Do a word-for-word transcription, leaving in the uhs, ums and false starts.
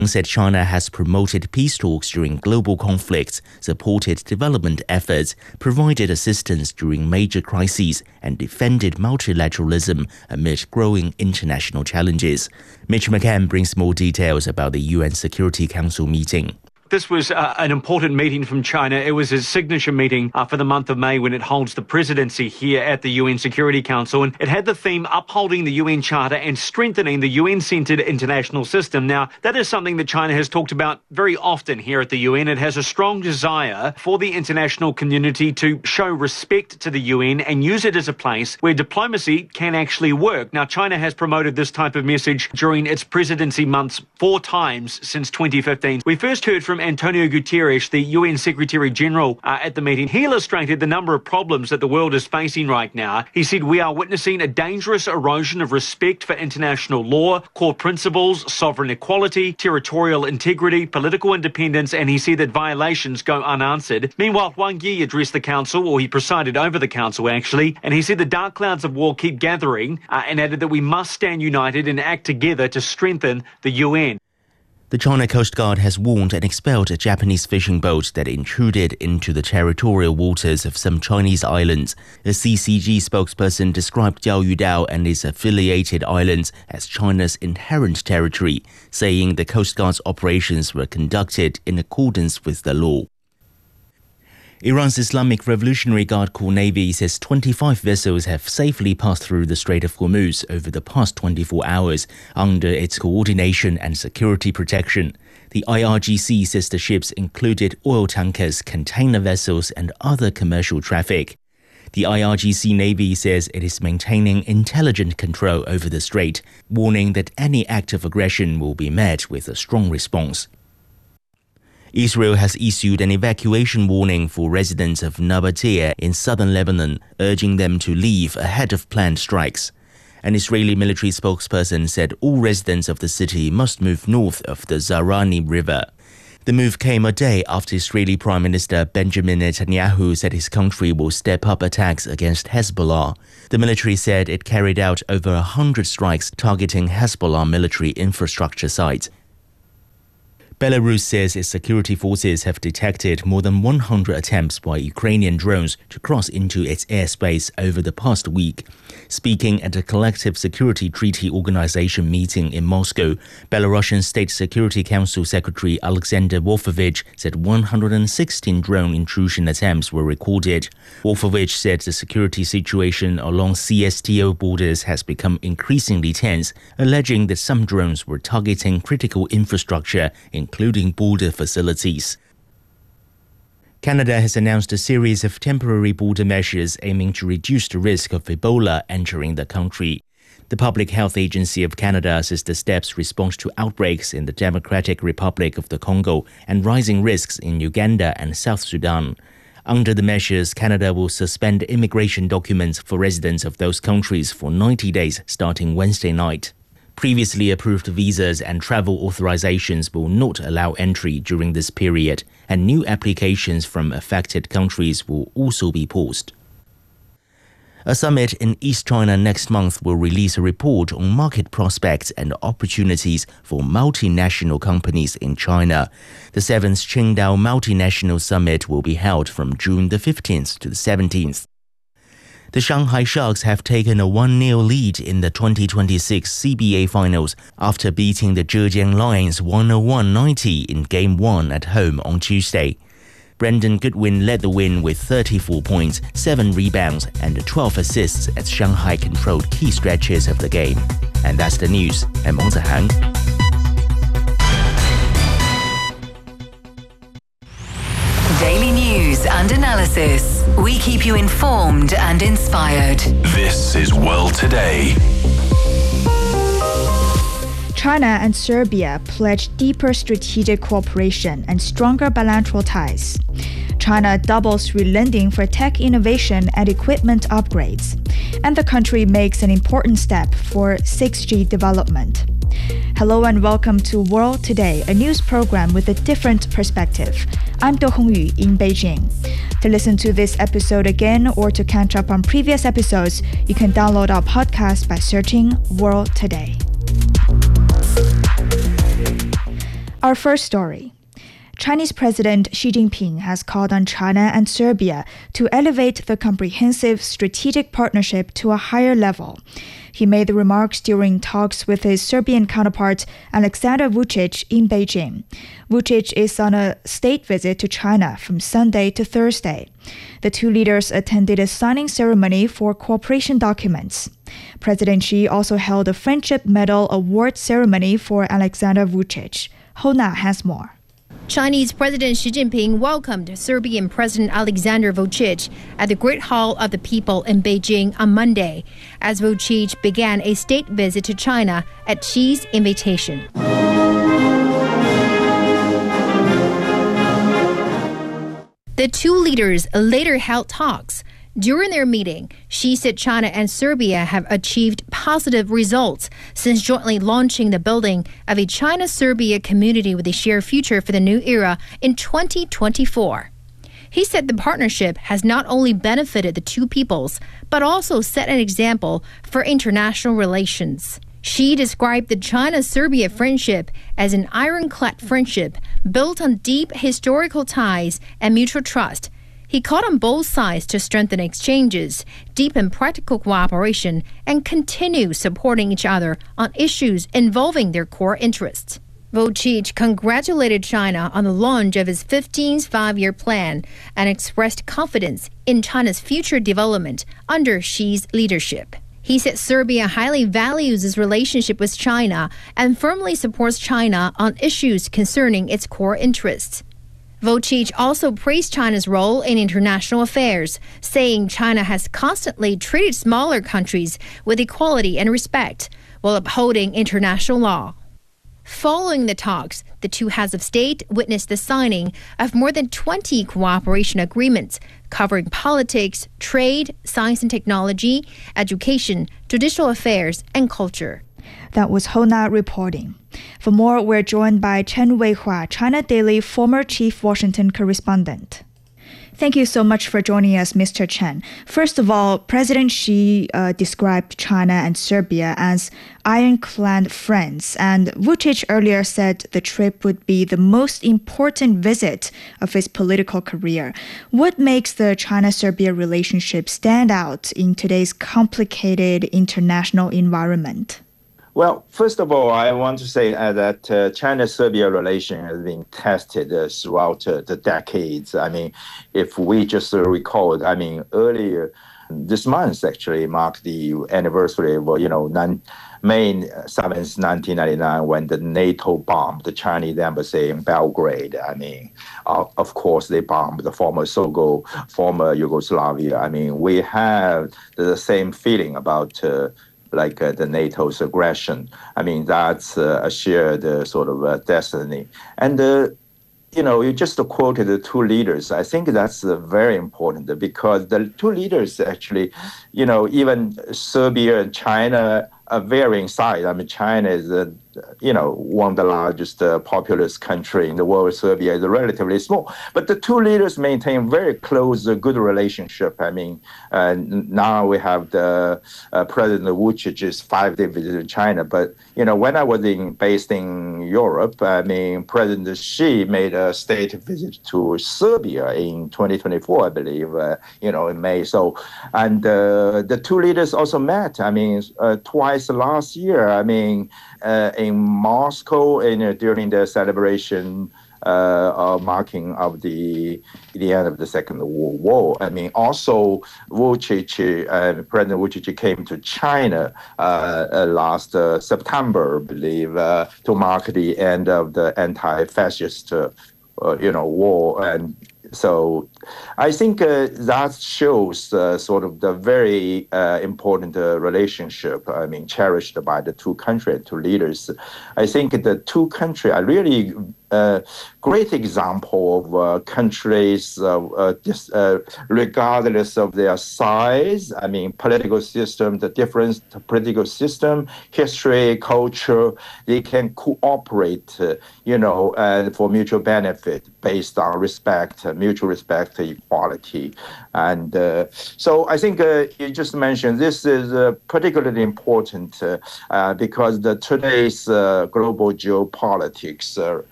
said China has promoted peace talks during global conflicts, supported development efforts, provided assistance during major crises, and defended multilateralism amid growing international challenges. Mitch McCann brings more details about the U N Security Council meeting. This was uh, an important meeting from China. It was a signature meeting uh, for the month of May when it holds the presidency here at the U N Security Council. And it had the theme upholding the U N Charter and strengthening the U N-centred international system. Now, that is something that China has talked about very often here at the U N. It has a strong desire for the international community to show respect to the U N and use it as a place where diplomacy can actually work. Now, China has promoted this type of message during its presidency months four times since twenty fifteen. We first heard from Antonio Guterres, the U N Secretary-General, uh, at the meeting. He illustrated the number of problems that the world is facing right now. He said, we are witnessing a dangerous erosion of respect for international law, core principles, sovereign equality, territorial integrity, political independence, and he said that violations go unanswered. Meanwhile, Wang Yi addressed the council, or he presided over the council actually, and he said the dark clouds of war keep gathering uh, and added that we must stand united and act together to strengthen the U N. The China Coast Guard has warned and expelled a Japanese fishing boat that intruded into the territorial waters of some Chinese islands. A C C G spokesperson described Jiaoyudao and its affiliated islands as China's inherent territory, saying the Coast Guard's operations were conducted in accordance with the law. Iran's Islamic Revolutionary Guard Corps Navy says twenty-five vessels have safely passed through the Strait of Hormuz over the past twenty-four hours under its coordination and security protection. The I R G C says the ships included oil tankers, container vessels, and other commercial traffic. The I R G C Navy says it is maintaining intelligent control over the strait, warning that any act of aggression will be met with a strong response. Israel has issued an evacuation warning for residents of Nabatea in southern Lebanon, urging them to leave ahead of planned strikes. An Israeli military spokesperson said all residents of the city must move north of the Zahrani River. The move came a day after Israeli Prime Minister Benjamin Netanyahu said his country will step up attacks against Hezbollah. The military said it carried out over one hundred strikes targeting Hezbollah military infrastructure sites. Belarus says its security forces have detected more than one hundred attempts by Ukrainian drones to cross into its airspace over the past week. Speaking at a Collective Security Treaty Organization meeting in Moscow, Belarusian State Security Council Secretary Alexander Wolfovich said one hundred sixteen drone intrusion attempts were recorded. Wolfovich said the security situation along C S T O borders has become increasingly tense, alleging that some drones were targeting critical infrastructure, including border facilities. Canada has announced a series of temporary border measures aiming to reduce the risk of Ebola entering the country. The Public Health Agency of Canada says the steps respond to outbreaks in the Democratic Republic of the Congo and rising risks in Uganda and South Sudan. Under the measures, Canada will suspend immigration documents for residents of those countries for ninety days starting Wednesday night. Previously approved visas and travel authorizations will not allow entry during this period, and new applications from affected countries will also be paused. A summit in East China next month will release a report on market prospects and opportunities for multinational companies in China. The seventh Qingdao Multinational Summit will be held from June the fifteenth to the seventeenth. The Shanghai Sharks have taken a one nil lead in the twenty twenty-six C B A Finals after beating the Zhejiang Lions one oh one ninety in Game one at home on Tuesday. Brendan Goodwin led the win with thirty-four points, seven rebounds, and twelve assists as Shanghai controlled key stretches of the game. And that's the news. I'm Meng Zihang. Daily news and analysis. We keep you informed and inspired. This is World Today. China and Serbia pledge deeper strategic cooperation and stronger bilateral ties. China doubles relending for tech innovation and equipment upgrades. And the country makes an important step for six G development. Hello and welcome to World Today, a news program with a different perspective. I'm Do Hongyu in Beijing. To listen to this episode again or to catch up on previous episodes, you can download our podcast by searching World Today. Our first story. Chinese President Xi Jinping has called on China and Serbia to elevate the comprehensive strategic partnership to a higher level. He made the remarks during talks with his Serbian counterpart Aleksandar Vučić in Beijing. Vučić is on a state visit to China from Sunday to Thursday. The two leaders attended a signing ceremony for cooperation documents. President Xi also held a Friendship Medal award ceremony for Aleksandar Vučić. Hona has more. Chinese President Xi Jinping welcomed Serbian President Aleksandar Vučić at the Great Hall of the People in Beijing on Monday, as Vučić began a state visit to China at Xi's invitation. The two leaders later held talks. During their meeting, Xi said China and Serbia have achieved positive results since jointly launching the building of a China-Serbia community with a shared future for the new era in twenty twenty-four. He said the partnership has not only benefited the two peoples, but also set an example for international relations. Xi described the China-Serbia friendship as an ironclad friendship built on deep historical ties and mutual trust. He called on both sides to strengthen exchanges, deepen practical cooperation, and continue supporting each other on issues involving their core interests. Vučić congratulated China on the launch of its fifteenth five-year plan and expressed confidence in China's future development under Xi's leadership. He said Serbia highly values its relationship with China and firmly supports China on issues concerning its core interests. Vučić also praised China's role in international affairs, saying China has constantly treated smaller countries with equality and respect while upholding international law. Following the talks, the two heads of state witnessed the signing of more than twenty cooperation agreements covering politics, trade, science and technology, education, judicial affairs, and culture. That was Hona reporting. For more, we're joined by Chen Weihua, China Daily former chief Washington correspondent. Thank you so much for joining us, Mister Chen. First of all, President Xi uh, described China and Serbia as ironclad friends, and Vučić earlier said the trip would be the most important visit of his political career. What makes the China-Serbia relationship stand out in today's complicated international environment? Well, first of all, I want to say uh, that uh, China-Serbia relation has been tested uh, throughout uh, the decades. I mean, if we just uh, recall, I mean, earlier this month actually marked the anniversary of, you know, non- May seventh, nineteen ninety-nine, when the NATO bombed the Chinese embassy in Belgrade. I mean, uh, of course, they bombed the former Sogo, former Yugoslavia. I mean, we have the same feeling about uh, like uh, the NATO's aggression. I mean, that's uh, a shared uh, sort of uh, destiny. And, uh, you know, you just quoted the two leaders. I think that's uh, very important because the two leaders actually, you know, even Serbia and China are varying size. I mean, China is, uh, you know, one of the largest uh, populous country in the world. Serbia is relatively small. But the two leaders maintain very close, uh, good relationship. I mean, uh, now we have the uh, President Vučić's five-day visit to China. But, you know, when I was in, based in Europe, I mean, President Xi made a state visit to Serbia in twenty twenty-four, I believe, uh, you know, in May. So, and uh, the two leaders also met, I mean, uh, twice last year, I mean, uh, in Moscow, and uh, during the celebration uh, of marking of the the end of the Second World War. I mean, also Vučić, uh, President Vučić came to China uh, uh, last uh, September, I believe, uh, to mark the end of the anti-fascist, uh, uh, you know, war. And so I think uh, that shows uh, sort of the very uh, important uh, relationship, I mean, cherished by the two countries, two leaders. I think the two countries are really a great example of uh, countries, uh, uh, just, uh, regardless of their size, I mean, political system, the different political system, history, culture, they can cooperate, uh, you know, uh, for mutual benefit based on respect, uh, mutual respect, equality. And uh, so I think uh, you just mentioned this is uh, particularly important uh, uh, because the today's uh, global geopolitics uh,